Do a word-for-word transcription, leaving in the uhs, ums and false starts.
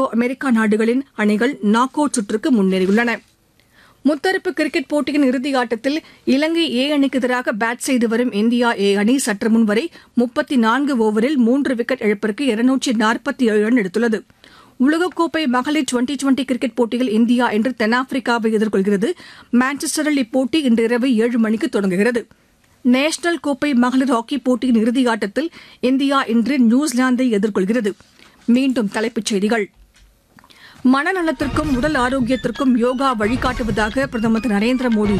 Mexico America நாடுகளின் அணிகள் knock out சுற்றுக்கு முன்னேறியுள்ளன. முத்தரப்பு கிரிக்கெட் போட்டியின் இறுதியாட்டத்தில் இலங்கை ஏ அணிக்கு எதிராக பேட் செய்து வரும் இந்தியா ஏ அணி சற்று முன்வரை முப்பத்தி நான்கு ஓவரில் மூன்று விக்கெட் இழப்பிற்கு இருநூற்று நாற்பத்தி ஏழு ரன் எடுத்துள்ளது. உலகக்கோப்பை மகளிர் டுவெண்டி டுவெண்டி கிரிக்கெட் போட்டியில் இந்தியா இன்று தென்னாப்பிரிக்காவை எதிர்கொள்கிறது. மான்செஸ்டரில் இப்போட்டி இன்று இரவு ஏழு மணிக்கு தொடங்குகிறது. நேஷனல் கோப்பை மகளிர் ஹாக்கி போட்டியின் இறுதியாட்டத்தில் இந்தியா இன்று நியூசிலாந்தை எதிர்கொள்கிறது. மீண்டும் தலைப்புச் செய்திகள். மனநலத்திற்கும் உடல் ஆரோக்கியத்திற்கும் யோகா வழிகாட்டுவதாக பிரதமர் திரு நரேந்திர மோடி